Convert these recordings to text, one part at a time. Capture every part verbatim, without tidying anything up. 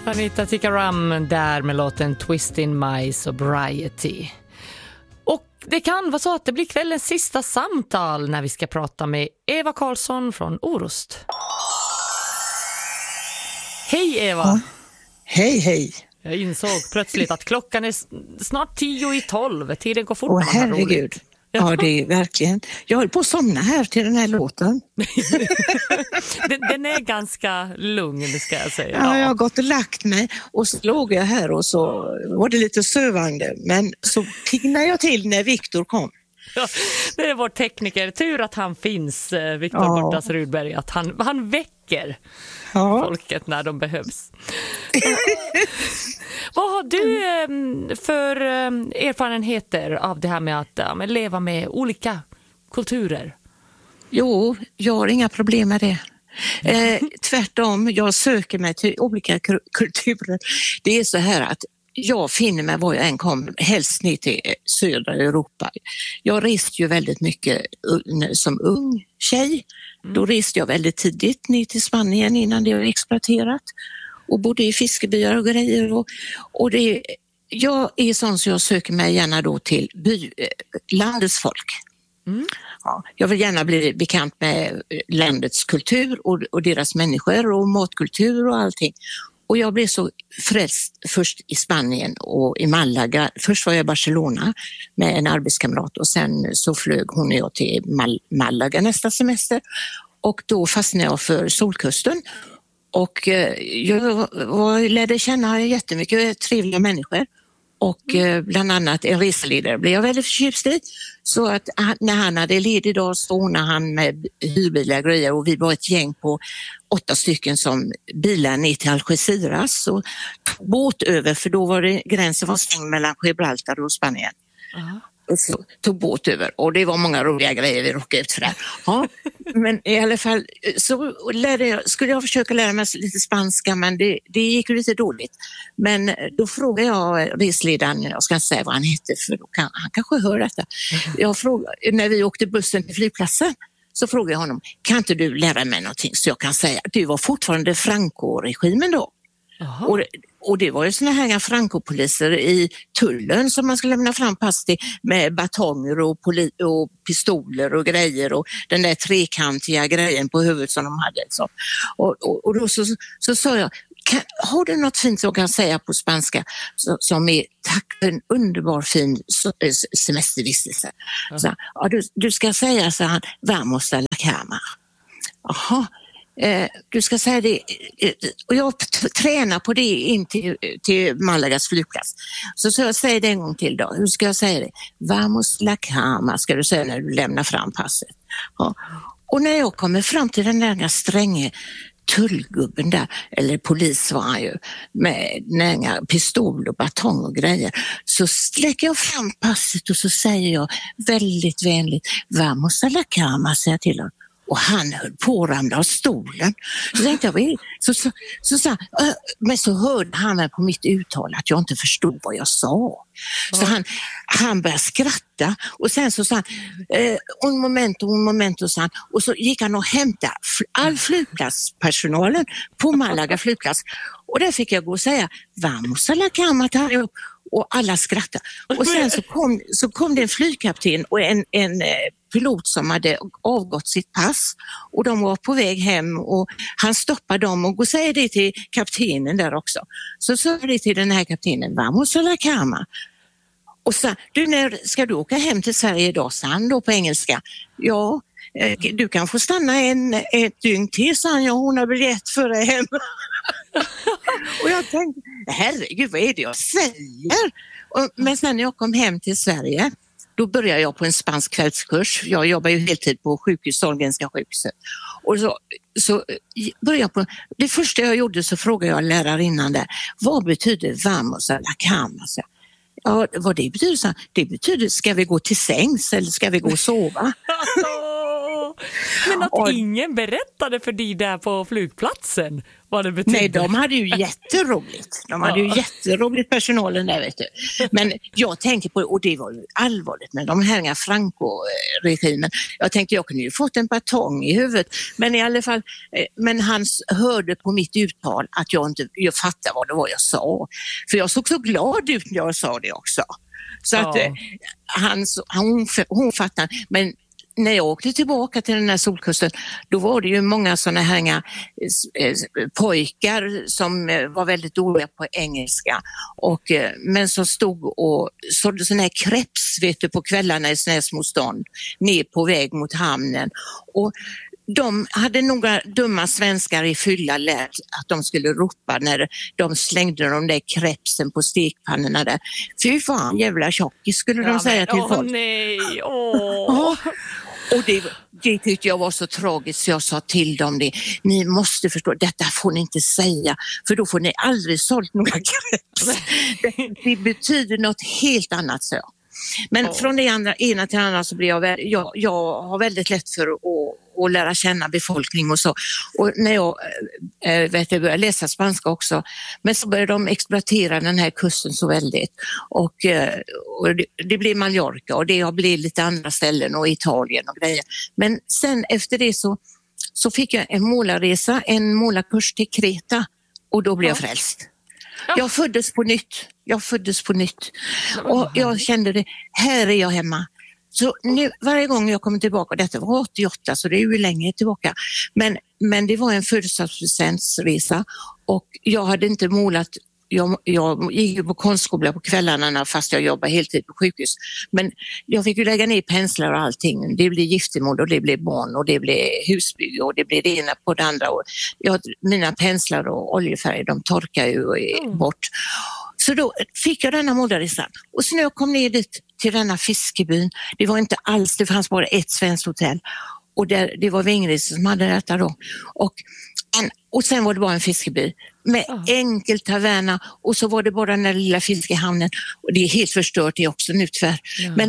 Anita Tikaram där med låten Twist in My Sobriety. Och det kan vara så att det blir kvällens sista samtal när vi ska prata med Eva Karlsson från Orust. Hej Eva! Ja. Hej, hej! Jag insåg plötsligt att klockan är snart tio i tolv. Tiden går fort. Åh herregud. Ja, det är verkligen. Jag höll på att somna här till den här låten. den, den är ganska lugn, ska jag säga. Ja, jag har gått och lagt mig och så låg jag här och så var det lite sövande. Men så pignade jag till när Viktor kom. Ja, det är vår tekniker. Tur att han finns, Viktor ja. Bortas Rudberg. Att han, han väcker ja. folket när de behövs. Vad har du för erfarenheter av det här med att ja, med leva med olika kulturer? Jo, jag har inga problem med det. Eh, tvärtom, jag söker mig till olika kulturer. Det är så här att jag finner mig var jag än kommer, helst ner till södra Europa. Jag reste ju väldigt mycket som ung tjej. Då reste jag väldigt tidigt ner till Spanien innan det var exploaterat. Och bodde i fiskebyar och grejer. Och, och det, jag är sån så jag söker mig gärna då till by, landets folk. Mm. Ja, jag vill gärna bli bekant med landets kultur och, och deras människor och matkultur och allting. Och jag blev så frälst först i Spanien och i Malaga. Först var jag i Barcelona med en arbetskamrat och sen så flög hon och jag till Mal- Malaga nästa semester. Och då fastnade jag för Solkusten. Och jag var, lärde känna jättemycket trevliga människor och bland annat en reseledare blev jag väldigt förtjust i. Så att när han hade ledig dag så ordnade han med hyrbilar och grejer och vi var ett gäng på åtta stycken som bilar ner till Algeciras och tog båt över för då var det gränsen var stängd mellan Gibraltar och Spanien. Uh-huh. Och så tog båt över och det var många roliga grejer vi råkade ut för det. Ja, men i alla fall så lärde jag, skulle jag försöka lära mig lite spanska men det, det gick lite dåligt. Men då frågade jag resledaren, jag ska inte säga vad han hette för då kan, han kanske hör detta. Jag frågade, när vi åkte bussen till flygplatsen så frågade jag honom, kan inte du lära mig någonting så jag kan säga, det var fortfarande Franco-regimen då. Och, och det var ju såna här Franco-poliser i tullen som man skulle lämna fram pass till med batonger och, poli- och pistoler och grejer och den där trekantiga grejen på huvudet som de hade. Så. Och, och, och då så, så, så sa jag, kan, har du något fint som kan säga på spanska så, som är tack för en underbar fin semestervistelse? Mm. Så, ja, du, du ska säga så han, vamos a la cama. Jaha. Eh, du ska säga det och jag t- tränar på det in till, till Malagas flygplats. Så, så jag säger det en gång till då. Hur ska jag säga det? Vamos la cama ska du säga när du lämnar fram passet. Ja. Och när jag kommer fram till den där stränge tullgubben där, eller polis var han ju, med näga, pistol och batong och grejer, så släcker jag fram passet och så säger jag väldigt vänligt, vamos a la cama, säger jag till honom. Och han höll på att ramla av stolen. Så tänkte jag, så, så, så, så, men så hörde han på mitt uttal att jag inte förstod vad jag sa. Så mm. han, han började skratta och sen så sa han, eh, un momento, un momento, sa han. Och så gick han och hämtade all flygplatspersonalen på Malaga flygplats. Och där fick jag gå och säga, vamos a la cama, och alla skrattade. Och sen så kom, så kom det en flygkapten och en, en pilot som hade avgått sitt pass och de var på väg hem och han stoppade dem och säger det till kaptenen där också. Så sa det till den här kaptenen, vamos a la cama. Och så, du när ska du åka hem till Sverige idag, sa han då på engelska. Ja, du kan få stanna en, ett dygn till, sa han, ja, hon har biljett för dig hem. Och jag tänkte, herregud vad är det jag säger? Och, men sen när jag kom hem till Sverige, då började jag på en spansk kvällskurs. Jag jobbar ju heltid på sjukhus, Sahlgrenska sjukhuset. Och så, så började jag på, det första jag gjorde så frågade jag lärarinnan där, vad betyder vamos a la cama? Så, ja, vad det betyder, så, det betyder, ska vi gå till sängs eller ska vi gå och sova? Men att Och, ingen berättade för dig där på flygplatsen vad det betydde. nej, de hade ju jätteroligt. De hade Ja. ju jätteroligt, personalen där, vet du. Men jag tänker på, och det var ju allvarligt med de här Franco-regimen. Jag tänkte jag kunde ju fått en batong i huvudet. Men i alla fall, men han hörde på mitt uttal att jag inte jag fattade vad det var jag sa. För jag såg så glad ut när jag sa det också. Så Ja. att eh, han, hon, hon fattade. Men när jag åkte tillbaka till den här solkusten, då var det ju många sådana här eh, pojkar som eh, var väldigt dåliga på engelska. Och, eh, men som stod och sålde sådana här crepes, vet du, på kvällarna i sådana här små stånd, ner på väg mot hamnen. Och de hade några dumma svenskar i fylla lärt att de skulle ropa när de slängde de där krepsen på stekpannorna där. Fy fan, jävla tjockis skulle de Ja, säga men, till åh, folk. Nej, åh. Och det, det tyckte jag var så tragiskt så jag sa till dem det. Ni måste förstå, detta får ni inte säga för då får ni aldrig sålt några kreps. Det, det betyder något helt annat så. Men oh. från det andra, ena till andra så blir jag, jag, jag har väldigt lätt för att, att lära känna befolkning och så. Och när jag äh, vet, jag började läsa spanska också, men så började de exploatera den här kusten så väldigt. Och, äh, och det, det blev Mallorca och det har blivit lite andra ställen och Italien och grejer. Men sen efter det så, så fick jag en målarresa, en målarkurs till Kreta och då blev jag frälst. Jag föddes på nytt. Jag föddes på nytt. Och jag kände det, här är jag hemma. Så nu, varje gång jag kommer tillbaka, detta var åttioåtta så det är ju länge tillbaka. Men, men det var en födelsedagspresentsresa och jag hade inte målat. Jag, jag gick ju på konstskola på kvällarna fast jag jobbade heltid på sjukhus. Men jag fick ju lägga ner penslar och allting. Det blev giftermål och det blev barn och det blev husbygge och det blev det ena på det andra. Och jag, mina penslar och oljefärger de torkar ju mm. bort. Så då fick jag denna målarresan. Och så när jag kom ner dit till denna fiskebyn, det var inte alls, det fanns bara ett svenskt hotell. Och där, det var Vingris som hade detta då. Och, en, och sen var det bara en fiskeby med oh. enkel taverna och så var det bara den där lilla fiskehamnen. Och det är helt förstört det också nu tyvärr. Ja. Men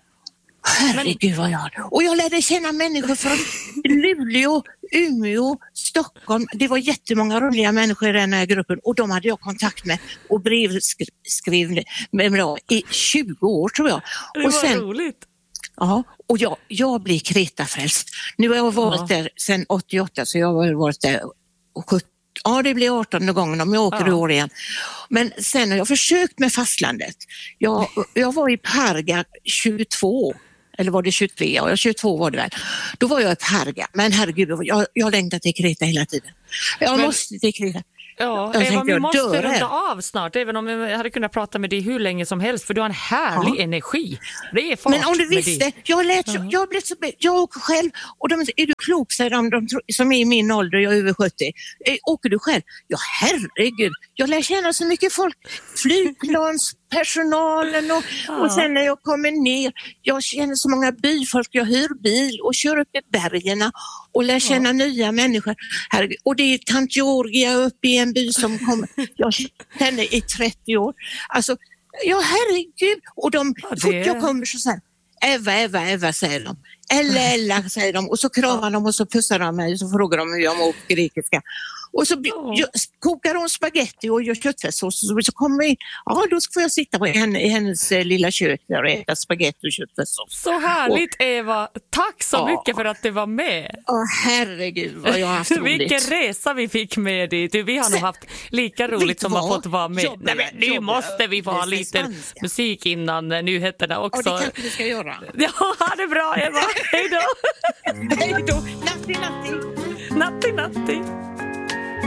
herregud vad jag... Och jag lärde känna människor från Luleå, Umeå, Stockholm. Det var jättemånga roliga människor i den här gruppen och de hade jag kontakt med och brevskrev med mig i tjugo år tror jag. Det var och sen, roligt. Ja, och jag, jag blir Kreta-frälst. Nu har jag varit ja. där sedan åttioåtta så jag har varit där sjutton. Ja, det blir artonde gången om jag åker ja. i år igen. Men sen har jag försökt med fastlandet. Jag, jag var i Parga tjugotvå, eller var det tjugotre? Ja, tjugotvå var det väl. Då var jag i Parga, men herregud, jag, jag längtar till Kreta hela tiden. Jag men... måste till Kreta. Ja, Eva, vi måste runda av snart, även om jag hade kunnat prata med dig hur länge som helst, för du har en härlig ja. energi. Det är fart. Men om du visste, jag, lät så, jag, blev så, jag åker själv och de är du klok, säger de, de som är i min ålder, jag är över sjuttio. Eh, åker du själv? Ja, herregud, jag lär känna så mycket folk, flygplanspersonalen och, ja. och sen när jag kommer ner, jag känner så många byfolk, jag hyr bil och kör upp i bergen och lär känna ja. nya människor. Herregud. Och det är tant Georgia uppe i en by som kommer, jag känner henne i trettio år. Alltså, ja herregud. Och de, ja, det... fort jag kommer så säger Eva, Eva, Eva säger de. Ella, Ella säger de. Och så kramar de och så pussar de mig och så frågar de hur jag mår på grekiska. Och så oh. jag, kokar hon spaghetti och gör köttfärssås och så kommer vi in. Ja, då får jag sitta på henne, i hennes eh, lilla kök där och äta spaghetti och köttfärssås. Så härligt och, Eva. Tack så ja. mycket för att du var med. Åh herregud vad jag har haft roligt. Vilken resa vi fick med dit. Vi har nog haft lika roligt som har fått vara med. Jobba, Nej, men nu jobba, måste vi få ha lite spanska. musik innan nyheterna också. Ja, det kanske vi ska göra. Ja, ha det bra Eva. Hej då. Hej då. Natti, natti. Natti, natti.